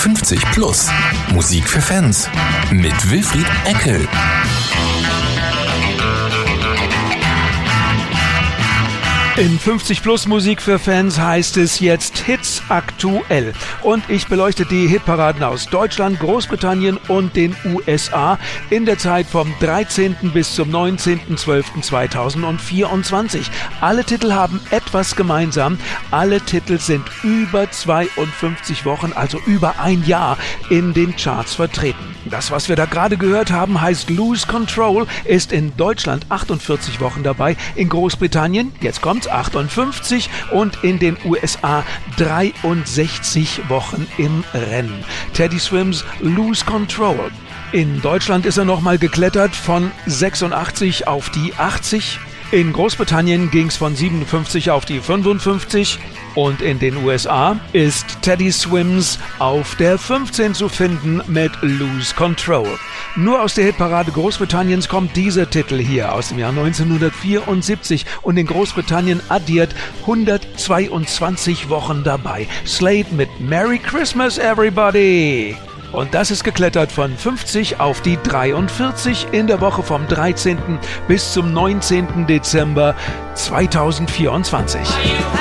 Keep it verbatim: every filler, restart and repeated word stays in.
fünfzig plus. Musik für Fans. Mit Wilfried Eckel. In fünfzig plus Musik für Fans heißt es jetzt Hits aktuell. Und ich beleuchte die Hitparaden aus Deutschland, Großbritannien und den U S A in der Zeit vom dreizehnten bis zum neunzehnten zwölften zweitausendvierundzwanzig. Alle Titel haben etwas gemeinsam. Alle Titel sind über zweiundfünfzig Wochen, also über ein Jahr, in den Charts vertreten. Das, was wir da gerade gehört haben, heißt Lose Control, ist in Deutschland achtundvierzig Wochen dabei, in Großbritannien, jetzt kommt's, achtundfünfzig und in den U S A dreiundsechzig Wochen im Rennen. Teddy Swims Lose Control. In Deutschland ist er nochmal geklettert von sechsundachtzig auf die achtzig. In Großbritannien ging es von siebenundfünfzig auf die fünfundfünfzig und in den U S A ist Teddy Swims auf der fünfzehn zu finden mit Lose Control. Nur aus der Hitparade Großbritanniens kommt dieser Titel hier aus dem Jahr neunzehnhundertvierundsiebzig und in Großbritannien addiert hundertzweiundzwanzig Wochen dabei. Slade mit Merry Christmas Everybody! Und das ist geklettert von fünfzig auf die dreiundvierzig in der Woche vom dreizehnten bis zum neunzehnten Dezember zweitausendvierundzwanzig.